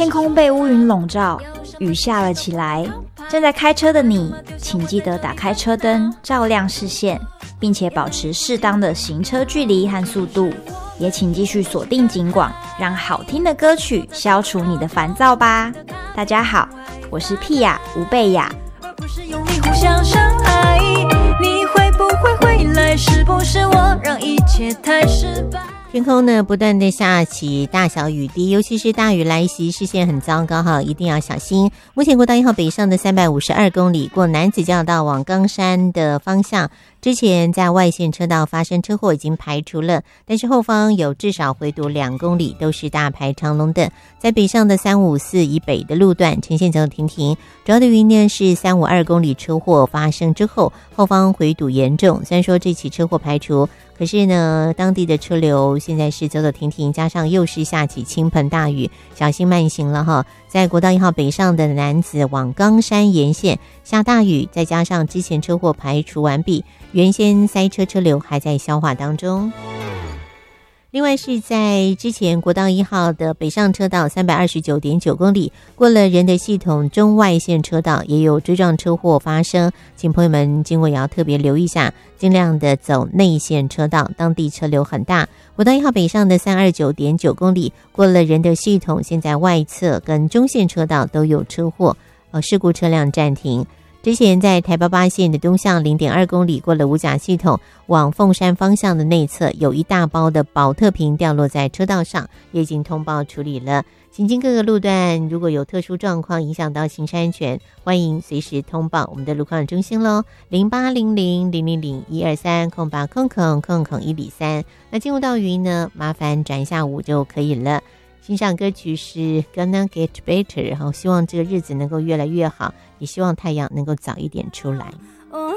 天空被乌云笼罩，雨下了起来。正在开车的你，请记得打开车灯，照亮视线，并且保持适当的行车距离和速度。也请继续锁定警广，让好听的歌曲消除你的烦躁吧。大家好，我是屁雅吴贝雅。 而不是用力互相伤害，你会不会回来？是不是我让一切太失败？ 天空呢不断的下起大小雨滴，尤其是大雨来袭，视线很糟糕哈，一定要小心。目前国道1号北上的352公里，过南子交道往冈山的方向，之前在外线车道发生车祸已经排除了，但是后方有至少回堵2公里，都是大排长龙的。在北上的354以北的路段呈现交通停，主要的原因呢是352公里车祸发生之后，后方回堵严重。虽然说这起车祸排除，可是呢当地的车流现在是走走停停，加上又是下起倾盆大雨，小心慢行了哈。在国道1号北上的南子往冈山沿线下大雨，再加上之前车祸排除完毕，原先塞车车流还在消化当中。另外是在之前国道1号的北上车道329.9公里，过了仁德系统中外线车道也有追撞车祸发生，请朋友们经过也要特别留意一下，尽量的走内线车道，当地车流很大。国道1号北上的329.9公里，过了仁德系统，现在外侧跟中线车道都有车祸，事故车辆暂停。之前在台88线的东向 0.2 公里，过了五甲系统往凤山方向的内侧，有一大包的保特瓶掉落在车道上，也已经通报处理了。行经各个路段，如果有特殊状况影响到行车安全，欢迎随时通报我们的路况中心咯，08000001230800000103。那进入到语音呢，麻烦转一下5就可以了。欣赏歌曲是 Gonna Get Better， 希望这个日子能够越来越好，也希望太阳能够早一点出来。